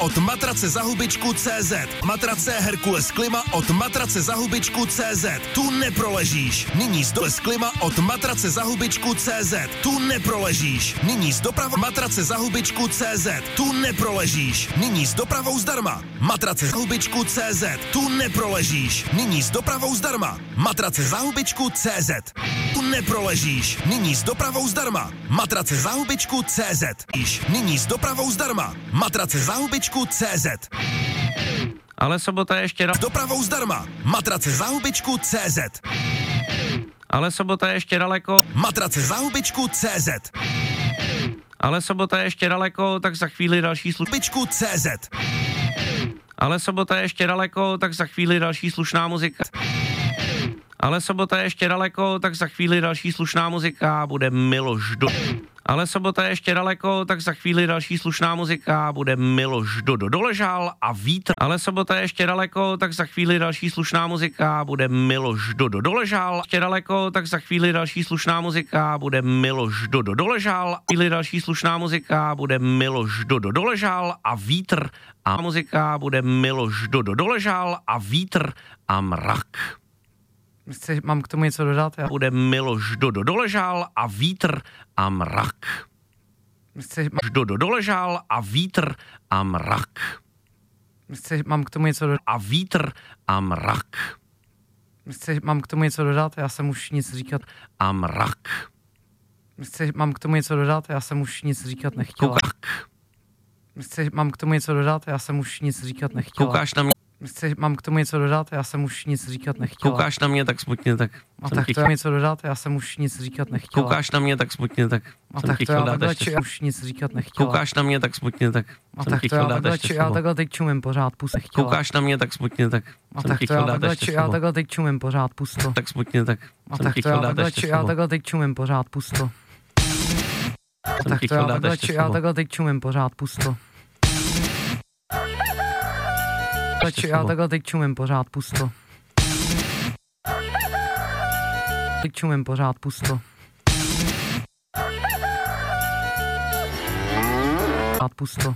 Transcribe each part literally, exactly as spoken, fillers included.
od matrace za hubičku C Z. Matrace Herkules Klima od matrace za hubičku C Z. Tu neproležíš. Nyní z dole z klima od matrace za hubičku C Z. Tu neproležíš. Nyní z doprava matrace za hubičku C Z. Tu neproležíš. Nyní s dopravou zdarma. Matrace za hubičku C Z. Tu neproležíš. Nyní s dopravou zdarma. Matrace za hubičku C Z. Tu neproležíš. Nyní s dopravou zdarma. Matrace za hubičku C Z. Iš. Nyní s dopravou zdarma. Matrace za hubičku C Z. Ale sobota je ještě... S dopravou zdarma. Matrace za hubičku C Z. Ale sobota je ještě daleko. Matrace za hubičku C Z. Ale sobota je ještě daleko, tak za chvíli další slušná... Hubičku C Z. Ale sobota je ještě daleko, tak za chvíli další slušná muzika. Ale sobota je ještě daleko, tak za chvíli další slušná muzika bude Miloš do... Ale sobota je ještě daleko, tak za chvíli další slušná muzika bude Miloš Dodo Doležal a vítr. Ale sobota je ještě daleko, tak za chvíli další slušná muzika bude Miloš Dodo Doležal. Ještě daleko, tak za chvíli další slušná muzika bude Miloš Dodo Doležal. Chvíli další slušná muzika bude Miloš Dodo Doležal a vítr. A muzika bude Miloš Dodo Doležal a vítr a mrak. Chci, mám k tomu něco dodat? Já... Bude Miloš Dodo Doležal a vítr a mrak. Chci, mám... Dodo Doležal a vítr a mrak. Chci, mám k tomu něco dodat? A vítr a mrak. Chci, mám k tomu něco dodat? Já jsem už nic říkat. A mrak. Chci, mám k tomu něco dodat? Já jsem už nic říkat nechtěla. Koukáš. Chci, mám k tomu něco dodat? Já jsem už nic říkat nechtěla. Koukáš na mě. Chci, mám k tomu něco dodat? Já jsem už nic říkat nechtěla. Koukáš na mě tak smutně, tak... A tak to je něco dodat? Já jsem už nic říkat nechtěla. Koukáš na mě tak smutně, tak... A tak to já takhle či, já už nic říkat nechtěla. Koukáš na mě tak smutně, tak... A tak to já takhle či, já takhle teď čumím pořád pust nechtěla. Koukáš na mě tak smutně, tak... A tak to já takhle či, já takhle teď čumím pořád pusto. Tak smutně, tak... A tak to já takhle či, já takhle teď čumím pořád pusto. A tak to já takhle či, já takhle teď čumím pořád pusto. Či, já takhle teď čumím pořád pusto. Teď čumím pořád pusto. Pořád pusto.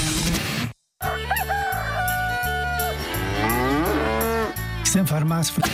Jsem farmář.